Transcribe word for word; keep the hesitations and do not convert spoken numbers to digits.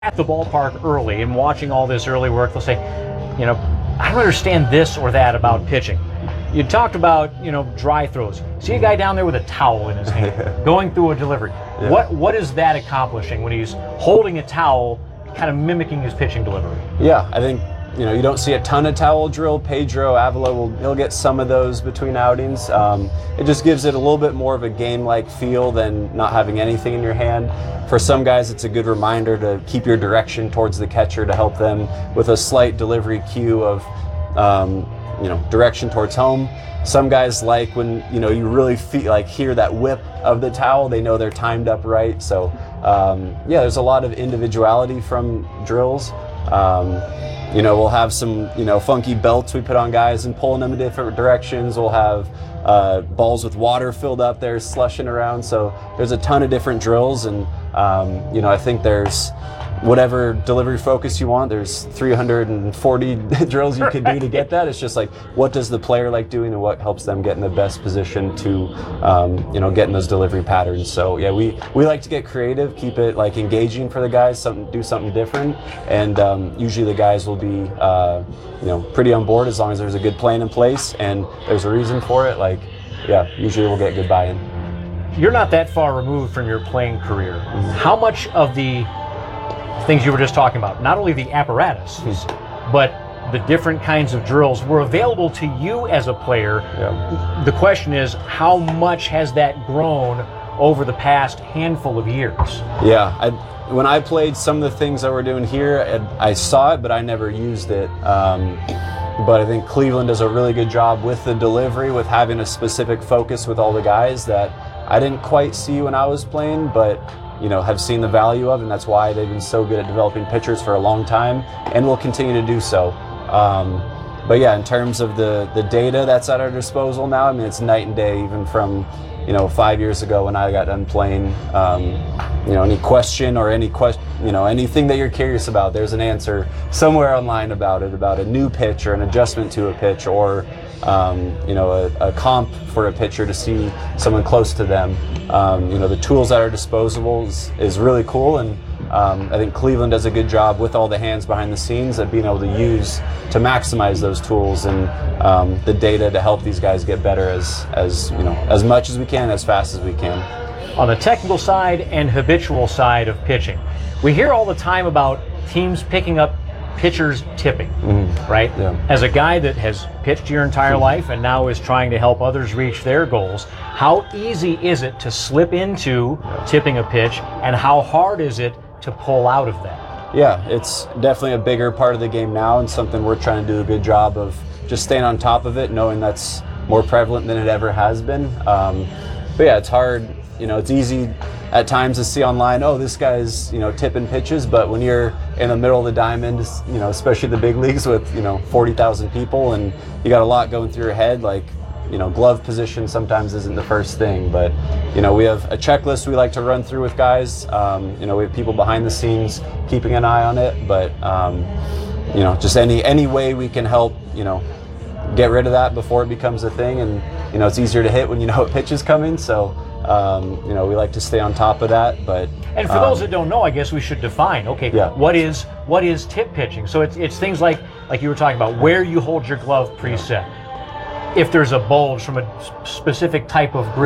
at the ballpark early and watching all this early work, they'll say, you know, I don't understand this or that about pitching. You talked about, you know, dry throws. See a guy down there with a towel in his hand, going through a delivery. Yeah. What what is that accomplishing when he's holding a towel, kind of mimicking his pitching delivery? Yeah, I think, you know, you don't see a ton of towel drill. Pedro Avila will he'll get some of those between outings. Um, it just gives it a little bit more of a game-like feel than not having anything in your hand. For some guys, it's a good reminder to keep your direction towards the catcher to help them with a slight delivery cue of, um, you know, direction towards home. Some guys like when, you know, you really feel like hear that whip of the towel, they know they're timed up right. So um, yeah, there's a lot of individuality from drills. Um, you know, we'll have some, you know, funky belts we put on guys and pulling them in different directions. We'll have uh, balls with water filled up there slushing around. So there's a ton of different drills, and um, you know, I think there's whatever delivery focus you want. There's three hundred forty drills you can do to get that. It's just like, what does the player like doing and what helps them get in the best position to, um, you know, get in those delivery patterns. So yeah, we, we like to get creative, keep it like engaging for the guys, something, do something different. And um, usually the guys will be, uh, you know, pretty on board as long as there's a good plan in place and there's a reason for it. Like, yeah, usually we'll get good buy-in. You're not that far removed from your playing career. Mm-hmm. How much of the things you were just talking about, not only the apparatus, mm-hmm. but the different kinds of drills were available to you as a player? Yeah. The question is, how much has that grown over the past handful of years? Yeah, I, when I played, some of the things that we're doing here, I, I saw it, but I never used it. Um, but I think Cleveland does a really good job with the delivery, with having a specific focus with all the guys that I didn't quite see when I was playing, but you know, have seen the value of, and that's why they've been so good at developing pitchers for a long time, and will continue to do so. Um, but yeah, in terms of the the data that's at our disposal now, I mean, it's night and day, even from, you know, five years ago when I got done playing. Um, you know, any question or any question, you know, anything that you're curious about, there's an answer somewhere online about it, about a new pitch or an adjustment to a pitch, or um, you know, a, a comp for a pitcher to see someone close to them. Um, you know, the tools at our disposal is, is really cool, and um, I think Cleveland does a good job with all the hands behind the scenes at being able to use to maximize those tools and um, the data to help these guys get better as, as you know, as much as we can, as fast as we can. On the technical side and habitual side of pitching, we hear all the time about teams picking up pitchers tipping, mm-hmm. right? Yeah. As a guy that has pitched your entire mm-hmm. life and now is trying to help others reach their goals, how easy is it to slip into yeah. tipping a pitch, and how hard is it to pull out of that? Yeah, it's definitely a bigger part of the game now, and something we're trying to do a good job of just staying on top of it, knowing that's more prevalent than it ever has been. Um, but yeah, it's hard. You know, it's easy at times to see online, oh, this guy's, you know, tipping pitches, but when you're in the middle of the diamond, you know, especially the big leagues with, you know, forty thousand people, and you got a lot going through your head, like, you know, glove position sometimes isn't the first thing, but, you know, we have a checklist we like to run through with guys. Um, you know, we have people behind the scenes keeping an eye on it, but, um, you know, just any, any way we can help, you know, get rid of that before it becomes a thing. And, you know, it's easier to hit when you know a pitch is coming, so Um, you know, we like to stay on top of that. But and for um, those that don't know, I guess we should define. Okay, yeah. what is what is tip pitching? So it's it's things like like you were talking about, where you hold your glove preset. If there's a bulge from a specific type of grip.